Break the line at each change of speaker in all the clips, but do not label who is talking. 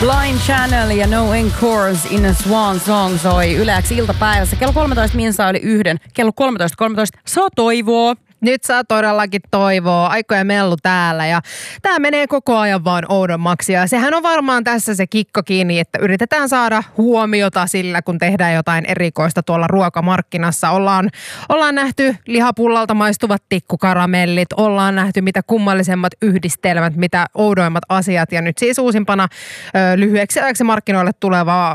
Blind Channel ja No Encores in a Swan Song soi Yle X iltapäivässä. Kello 13 minsa oli yhden. Kello 13.13 saa toivoa.
Nyt saa todellakin toivoa. Aikoja mellu täällä ja tää menee koko ajan vaan oudommaksi. Ja sehän on varmaan tässä se kikko kiinni, että yritetään saada huomiota sillä, kun tehdään jotain erikoista tuolla ruokamarkkinassa. Ollaan nähty lihapullalta maistuvat tikkukaramellit, ollaan nähty mitä kummallisemmat yhdistelmät, mitä oudoimmat asiat. Ja nyt siis uusimpana lyhyeksi ajaksi markkinoille tuleva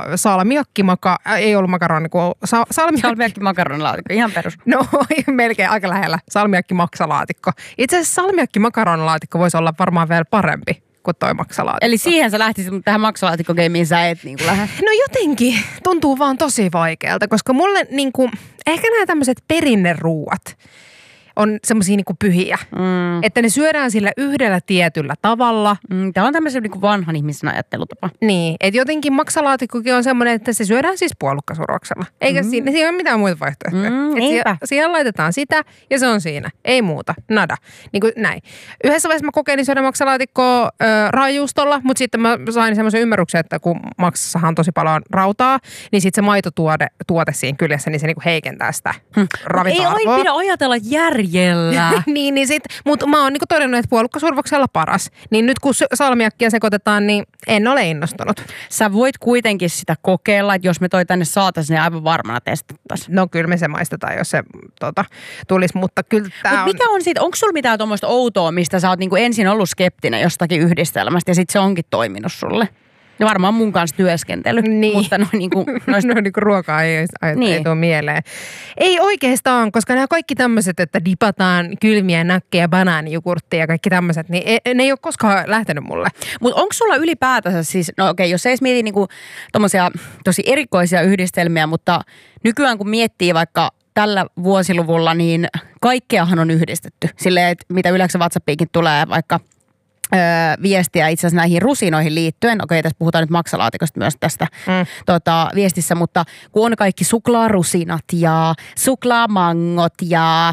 ei ollut makaroni, kun
salmiakki-makaronilaatikko, ihan perus.
No melkein aika lähellä. Salmiakki-maksalaatikko. Itse asiassa salmiakki-makaronilaatikko voisi olla varmaan vielä parempi kuin toi maksalaatikko.
Eli siihen sä lähtisit, mutta tähän maksalaatikkogeimiin sä et niin kuin lähde.
No jotenkin tuntuu vaan tosi vaikealta, koska mulle niin kuin, ehkä nämä tämmöiset perinneruuat on semmosia niinku pyhiä. Että ne syödään sillä yhdellä tietyllä tavalla.
Tämä on tämmöisen niinku vanhan ihmisen ajattelutapa.
Niin, että jotenkin maksalaatikkokin on semmoinen, että se syödään siis puolukkasurvoksella. Eikä siinä ei ole mitään muita vaihtoehtoja. Siihen laitetaan sitä ja se on siinä. Ei muuta. Nada. Niin kuin näin. Yhdessä vaiheessa mä kokeilin syödä maksalaatikkoa raajuustolla, mutta sitten mä sain semmoisen ymmärryksen, että kun maksassahan on tosi paljon rautaa, niin sitten se maitotuote siinä kyljessä, niin se niinku heikentää sitä ravintoarvoa.
Ei pidä ajatella järjellä.
niin sit, mutta mä oon niinku todennut, että puolukkasurvoksella paras. Niin nyt kun salmiakkia sekoitetaan, niin en ole innostunut.
Sä voit kuitenkin sitä kokeilla, että jos me toi tänne saataisiin, niin aivan varmana testattaisiin.
No kyllä me se maistetaan, jos se tulisi, mutta kyllä tää on...
Mikä on siitä, onko sulla mitään tuommoista outoa, mistä sä oot niinku ensin ollut skeptinen jostakin yhdistelmästä ja sit se onkin toiminut sulle? Ja varmaan mun kanssa työskentely, mutta
niinku ruokaa ei tule mieleen. Ei oikeastaan, koska nämä kaikki tämmöiset, että dipataan kylmiä nakkeja, banaanijogurttia ja kaikki tämmöiset, niin ne ei ole koskaan lähtenyt mulle.
Mutta onko sulla ylipäätänsä siis, no okei, jos ei mieti niinku tommosia tosi erikoisia yhdistelmiä, mutta nykyään kun miettii vaikka tällä vuosiluvulla, niin kaikkeahan on yhdistetty. Silleen, että mitä yleensä WhatsAppiinkin tulee vaikka viestiä itse asiassa näihin rusinoihin liittyen. Okei, tässä puhutaan nyt maksalaatikosta myös tästä viestissä, mutta kun on kaikki suklaarusinat ja suklaamangot ja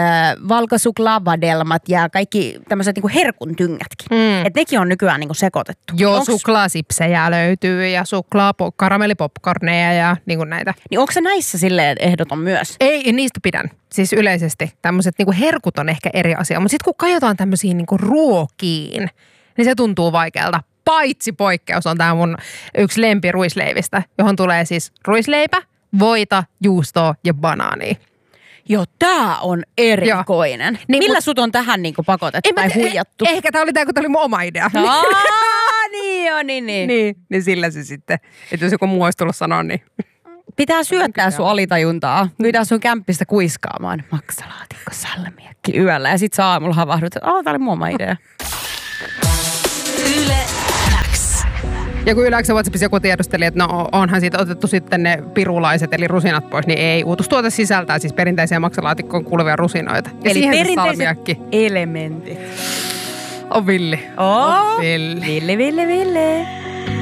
valkosuklaavadelmat ja kaikki tämmöiset niinku herkuntyngätkin. Että nekin on nykyään niinku sekoitettu.
Joo, suklaasipsejä löytyy ja karamellipopcorneja ja niinku näitä.
Niin onko se näissä silleen ehdoton myös?
Ei, niistä pidän. Siis yleisesti tämmöiset niinku herkut on ehkä eri asia, mutta sitten kun kajotaan tämmöisiin niinku ruokiin, niin se tuntuu vaikealta. Paitsi poikkeus on tämä mun yksi lempi ruisleivistä, johon tulee siis ruisleipä, voita, juustoa ja banaania.
Joo, tää on erikoinen. Niin, millä sut on tähän niinku pakotettu tai huijattu?
Ehkä tää oli kun tää oli mun oma idea.
Niin.
Niin sillä se sitten, että jos joku muu olisi tullut sanoa, niin...
Pitää syöttää sun alitajuntaa. Myydään sun kämppistä kuiskaamaan maksalaatikko salmiakki yöllä. Ja sit sä aamulla havahdut, että tää oli mun oma idea.
Yle X.
Ja kun Yle X:n WhatsAppissa joku tiedusteli, että no onhan siitä otettu sitten ne pirulaiset eli rusinat pois, niin ei. Uutustuote sisältää siis perinteisiä maksalaatikkoon kuuluvia rusinoita. Ja
eli perinteiset
salmiakki
elementit.
on villi.
Ville.